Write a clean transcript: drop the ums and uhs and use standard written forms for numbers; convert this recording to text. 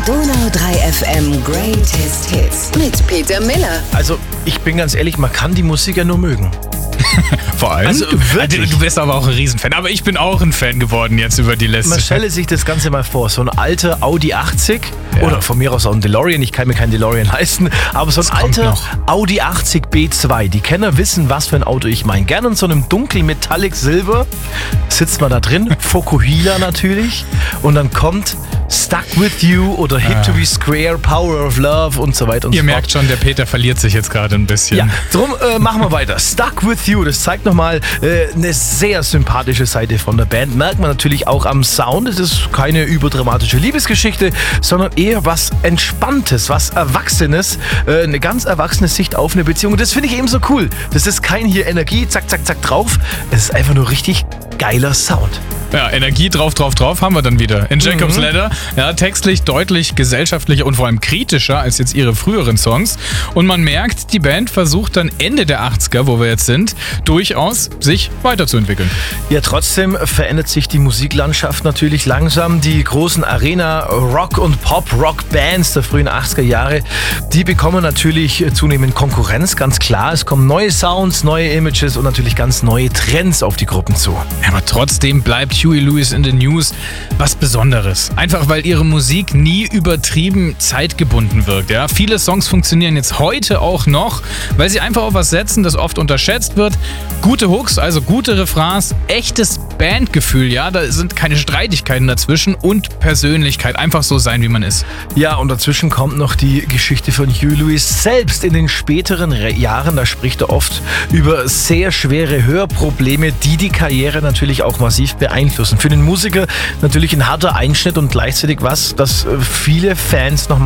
Donau 3 FM Greatest Hits mit Peter Miller. Also, ich bin ganz ehrlich, man kann die Musik ja nur mögen. Vor allem? Also, wirklich. Du bist aber auch ein Riesenfan. Aber ich bin auch ein Fan geworden jetzt über die letzte Man Zeit. stelle sich das Ganze mal vor, so ein alter Audi 80 oder von mir aus auch ein DeLorean, ich kann mir keinen DeLorean leisten, aber so ein kommt alter noch. Audi 80 B2, die Kenner wissen, was für ein Auto ich meine. Gerne in so einem dunkel Metallic Silber sitzt man da drin, Fokuhila natürlich, und dann kommt Stuck With You oder Hip to Be Square, Power of Love und so weiter und Ihr so fort. merkt schon, der Peter verliert sich jetzt gerade ein bisschen. Ja, drum machen wir weiter. Stuck With You, das zeigt nochmal eine sehr sympathische Seite von der Band. Merkt man natürlich auch am Sound. Es ist keine überdramatische Liebesgeschichte, sondern eher was Entspanntes, was Erwachsenes. Eine ganz erwachsene Sicht auf eine Beziehung. Und das finde ich eben so cool. Das ist kein hier Energie, zack, zack, zack drauf. Es ist einfach nur richtig geiler Sound. Ja, Energie drauf haben wir dann wieder. In Jacob's Ladder, ja, textlich deutlich gesellschaftlicher und vor allem kritischer als jetzt ihre früheren Songs. Und man merkt, die Band versucht dann Ende der 80er, wo wir jetzt sind, durchaus sich weiterzuentwickeln. Ja, trotzdem verändert sich die Musiklandschaft natürlich langsam. Die großen Arena-Rock- und Pop-Rock-Bands der frühen 80er Jahre, die bekommen natürlich zunehmend Konkurrenz, ganz klar. Es kommen neue Sounds, neue Images und natürlich ganz neue Trends auf die Gruppen zu. Aber trotzdem bleibt Huey Lewis in the News was Besonderes. Einfach weil ihre Musik nie übertrieben zeitgebunden wirkt. Ja? Viele Songs funktionieren jetzt heute auch noch, weil sie einfach auf was setzen, das oft unterschätzt wird. Gute Hooks, also gute Refrains, echtes Bandgefühl, ja, da sind keine Streitigkeiten dazwischen und Persönlichkeit, einfach so sein, wie man ist. Ja, und dazwischen kommt noch die Geschichte von Huey Lewis selbst in den späteren Jahren. Da spricht er oft über sehr schwere Hörprobleme, die Karriere natürlich auch massiv beeinflussen. Für den Musiker natürlich ein harter Einschnitt und gleichzeitig was, das viele Fans noch